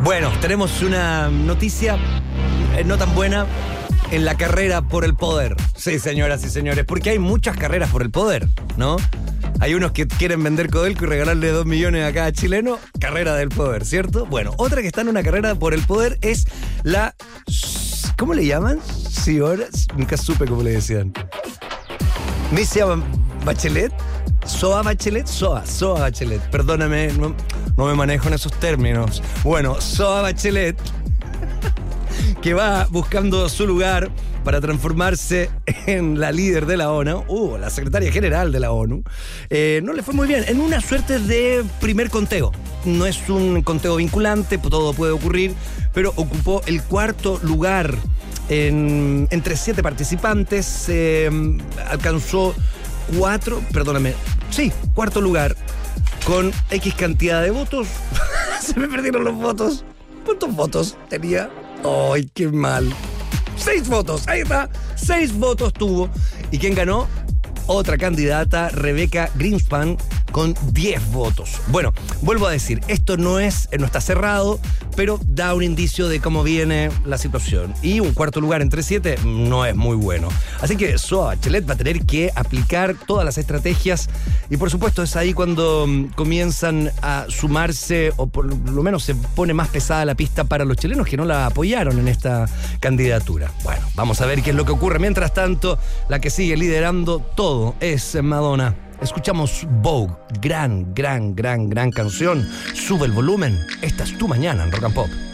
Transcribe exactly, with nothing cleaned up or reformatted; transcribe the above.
Bueno, tenemos una noticia eh, no tan buena en la carrera por el poder. Sí, señoras y señores, porque hay muchas carreras por el poder, ¿no? Hay unos que quieren vender Codelco y regalarle dos millones a cada chileno. Carrera del poder, ¿cierto? Bueno, otra que está en una carrera por el poder es la... ¿Cómo le llaman? Sí, ahora nunca supe cómo le decían. Misia Bachelet. Soa Bachelet. Soa, Soa Bachelet. Perdóname, no, no me manejo en esos términos. Bueno, Soa Bachelet, que va buscando su lugar para transformarse en la líder de la ONU, uh, la secretaria general de la ONU, eh, no le fue muy bien, en una suerte de primer conteo. No es un conteo vinculante, todo puede ocurrir, pero ocupó el cuarto lugar en, entre siete participantes, eh, alcanzó cuatro, perdóname, sí, cuarto lugar, con X cantidad de votos. Se me perdieron los votos. ¿Cuántos votos tenía? ¡Ay, qué mal! Seis votos, ahí está. Seis votos tuvo. ¿Y quién ganó? Otra candidata, Rebeca Greenspan, con diez votos. Bueno, vuelvo a decir, esto no es, no está cerrado, pero da un indicio de cómo viene la situación. Y un cuarto lugar entre siete no es muy bueno. Así que Soa Bachelet va a tener que aplicar todas las estrategias y por supuesto es ahí cuando comienzan a sumarse, o por lo menos se pone más pesada la pista para los chilenos que no la apoyaron en esta candidatura. Bueno, vamos a ver qué es lo que ocurre. Mientras tanto, la que sigue liderando todo es Madonna. Escuchamos Vogue, gran, gran, gran, gran canción. Sube el volumen. Esta es Tu Mañana en Rock and Pop.